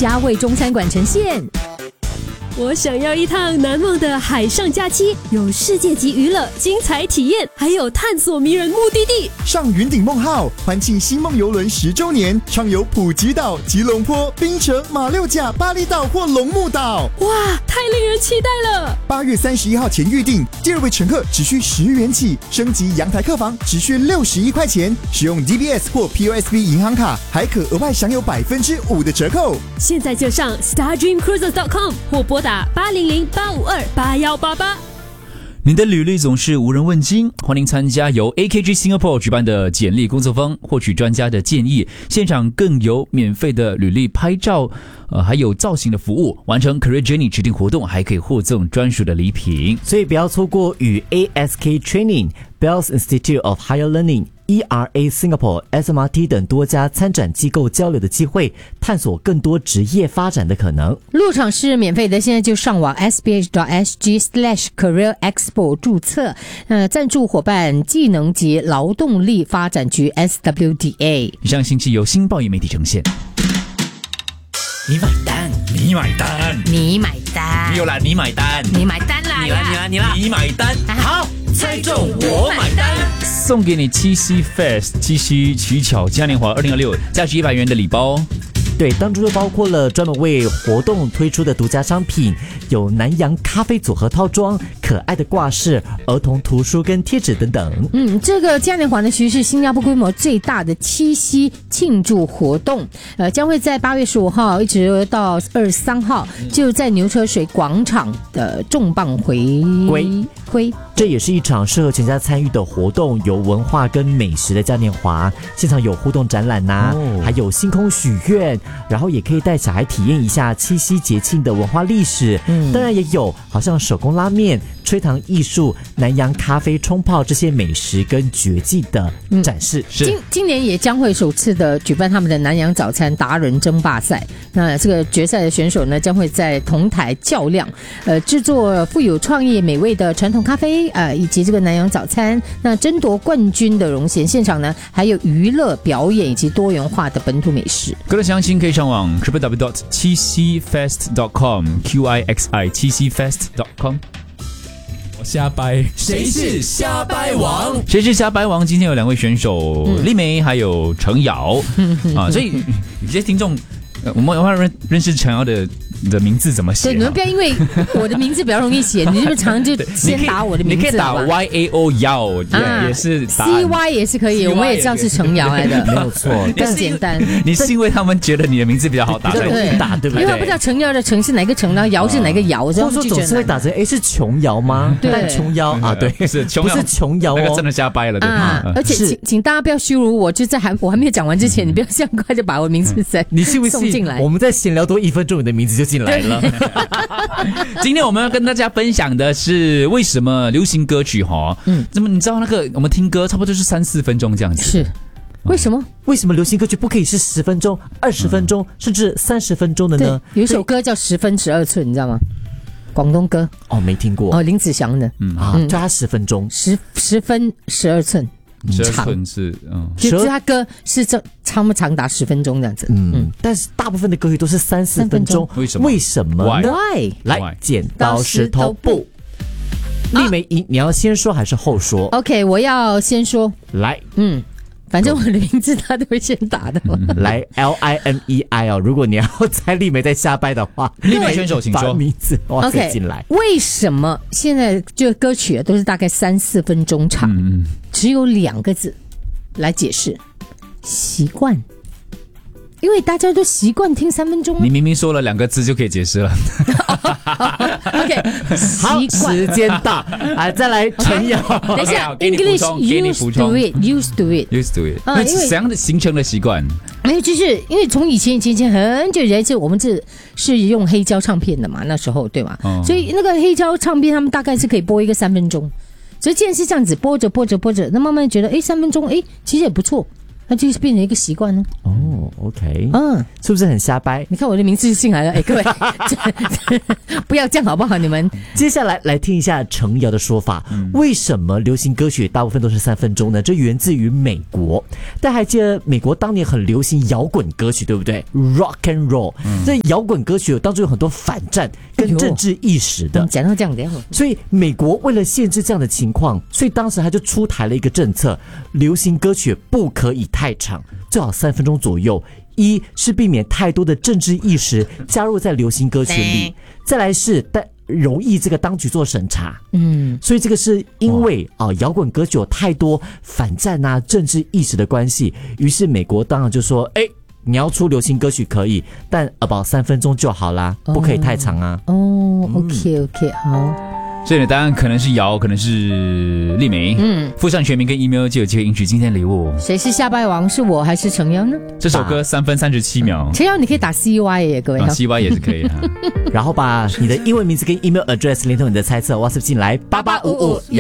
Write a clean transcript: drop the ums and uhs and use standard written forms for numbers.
嘉味中餐馆呈现。我想要一趟难忘的海上假期，有世界级娱乐、精彩体验，还有探索迷人目的地。 上云顶梦号，欢庆星梦游轮10周年，畅游普吉岛、吉隆坡、槟城、马六甲、巴厘岛或龙目岛。 哇，太令人期待了 ！8月31号前预订，第2位乘客只需10元起，升级阳台客房只需61块钱，使用 DBS 或 POSB 银行卡，还可额外享有5%的折扣。 现在就上 StarDreamCruises.com 或拨打800-852-8188。 你的履历总是无人问津，欢迎参加由 AKG Singapore 举办的简历工作坊，获取专家的建议，现场更有免费的履历拍照，还有造型的服务，完成 Career Journey 指定活动还可以获赠专属的礼品， 所以不要错过与 ASK Training、Bells Institute of Higher Learning、ERA Singapore、SMRT 等多家参展机构交流的机会，探索更多职业发展的可能。 入场是免费的，现在就上网 sbh.sg/careerexpo 注册。赞助伙伴技能及劳动力发展局 SWDA。 以上信息由新报业媒体呈现。 你买单，你买单， 你买单， 没有啦，你买单， 你买单啦， 你买单，好，猜中我买单， 送给你七夕 Fest 七夕取巧嘉年华2026价值100元的礼包。 对，当中就包括了专门为活动推出的独家商品，有南洋咖啡组合套装、可爱的挂饰、儿童图书跟贴纸等等。 这个嘉年华呢，其实是新加坡规模最大的七夕庆祝活动，将会在8月15号一直到23号，就在牛车水广场的重磅回归。 这也是一场适合全家参与的活动，有文化跟美食的嘉年华，现场有互动展览还有星空许愿，然后也可以带小孩体验一下七夕节庆的文化历史。当然也有好像手工拉面、吹糖艺术、南洋咖啡冲泡这些美食跟绝技的展示。 今年也将会首次的举办他们的南洋早餐达人争霸赛。那这个决赛的选手呢，将会在同台较量，制作富有创意美味的传统咖啡，以及这个南洋早餐，那争夺冠军的荣衔。现场呢还有娱乐表演以及多元化的本土美食。 更多详情可以上网 www.7夕fest.com QIXI 7夕fest.com。 瞎掰，谁是瞎掰王？ 谁是瞎掰王？今天有2位选手，丽梅还有程瑶所以有些听众，我们要认识程瑶的名字怎么写？ 对，你们不要因为我的名字比较容易写，你就常就先打我的名字。 你可以打 YAO 瑶，也是打 CY 也是可以，我们也知道是程瑶来的， 没有错， 更简单。 你是因为他们觉得你的名字比较好打， 对， 打对不对？ 因为不知道程瑶的程是哪个程，然后瑶是哪个瑶， 或者说总是会打成是琼瑶吗？但琼瑶对， 是琼瑶， 不是琼瑶那个真的瞎掰了，对吗？ 而且请大家不要羞辱我，就在我还没有讲完之前，你不要这样快就把我的名字你信不信送进来？ 我们再闲聊多1分钟，你的名字就进来了。 今天我们要跟大家分享的是为什么流行歌曲那么你知道那个我们听歌差不多就是3-4分钟这样子， 是为什么？ 为什么流行歌曲不可以是10分钟、20分钟，甚至30分钟的呢？ 有一首歌叫10分12寸，你知道吗？广东歌没听过林子祥的叫他10分钟 ，10分12寸。 12寸是就是他歌是长达10分钟这样子， 但是大部分的歌曲都是3-4分钟，为什么呢？ Why？ 来，剪刀石头布，丽梅，你要先说还是后说 ？OK， 我要先说。 来， 反正我的名字他都会先打的。 来 LIMEI 如果你要猜丽梅在瞎掰的话， 丽梅选手请说名字 ，OK， 进来。 为什么现在就歌曲都是大概3-4分钟长，只有2个字来解释？习惯。因为大家都习惯听3分钟。 你明明说了2个字就可以解释了。 OK， 好，时间到，再来陈瑶。 等一下给你补充，给你补充。 Used to it。 那是怎样的形成的习惯？ 没有，就是因为从以前很久以前，我们是用黑胶唱片的嘛，那时候对吗？所以那个黑胶唱片他们大概是可以播一个3分钟。所以既然是这样子播着，那慢慢觉得3分钟其实也不错。 它就变成一个习惯呢。 哦 ，OK， 是不是很瞎掰？ 你看我的名字就进来了，各位，不要这样好不好？你们接下来来听一下程瑶的说法，为什么流行歌曲大部分都是3分钟呢？这源自于美国，大家还记得美国当年很流行摇滚歌曲，对不对 ？Rock and roll，这摇滚歌曲当中有很多反战跟政治意识的。 讲到这样的， 所以美国为了限制这样的情况，所以当时他就出台了一个政策，流行歌曲不可以太长，最好3分钟左右。一是避免太多的政治意识加入在流行歌曲里，再来是容易这个当局做审查。所以这个是因为摇滚歌曲有太多反战啊政治意识的关系，于是美国当然就说，你要出流行歌曲可以，但about 3分钟就好啦，不可以太长啊。 OK， 好。 所以你的答案可能是瑶，可能是丽梅。附上全名跟 email 就有机会赢取今天的礼物。 谁是下拜王？是我还是程瑶呢？ 这首歌3分37秒。 程瑶你可以打 CY 耶，各位。 CY 也是可以的。 然后把你的英文名字跟 email address 连同你的猜测 WhatsApp 进来8855